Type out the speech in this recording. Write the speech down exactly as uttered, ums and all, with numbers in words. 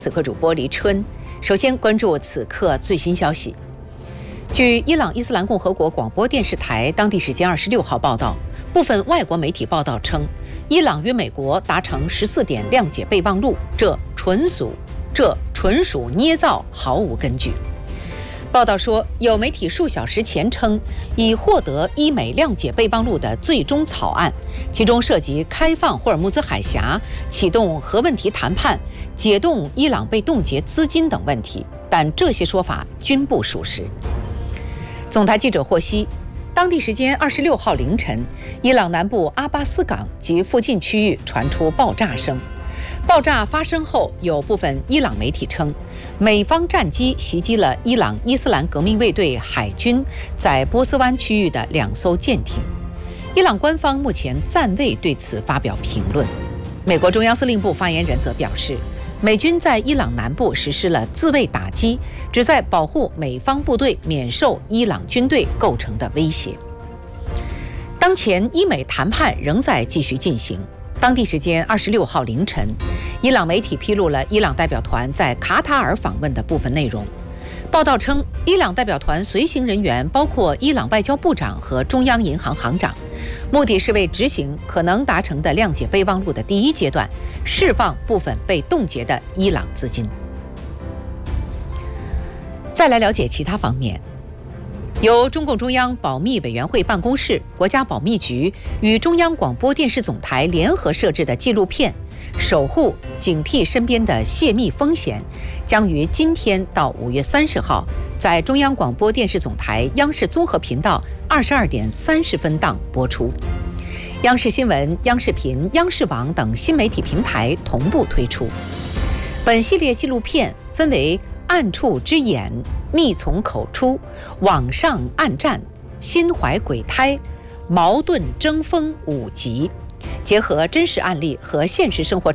此刻主播黎春，首先关注此刻最新消息。据伊朗伊斯兰共和国广播电视台当地时间二十六号报道，部分外国媒体报道称，伊朗与美国达成十四点谅解备忘录，这纯属这纯属捏造，毫无根据。报道说，有媒体数小时前称已获得伊美谅解备忘录的最终草案，其中涉及开放霍尔木兹海峡、启动核问题谈判、解冻伊朗被冻结资金等问题，但这些说法均不属实。总台记者获悉，当地时间二十六号凌晨，伊朗南部阿巴斯港及附近区域传出爆炸声。爆炸发生后，有部分伊朗媒体称，美方战机袭击了伊朗伊斯兰革命卫队海军在波斯湾区域的两艘舰艇。伊朗官方目前暂未对此发表评论。美国中央司令部发言人则表示，美军在伊朗南部实施了自卫打击，旨在保护美方部队免受伊朗军队构成的威胁。当前伊美谈判仍在继续进行。当地时间二十六号凌晨，伊朗媒体披露了伊朗代表团在卡塔尔访问的部分内容。报道称，伊朗代表团随行人员包括伊朗外交部长和中央银行行长，目的是为执行可能达成的谅解备忘录的第一阶段，释放部分被冻结的伊朗资金。再来了解其他方面。由中共中央保密委员会办公室、国家保密局与中央广播电视总台联合摄制的纪录片《守护警惕身边的泄密风险》将于今天到五月三十号在中央广播电视总台央视综合频道二十二点三十分档播出。央视新闻、央视频、央视网等新媒体平台同步推出。本系列纪录片分为暗处之眼、密从口出、网上暗战、心怀鬼胎、矛盾争锋五集，结合真实案例和现实生活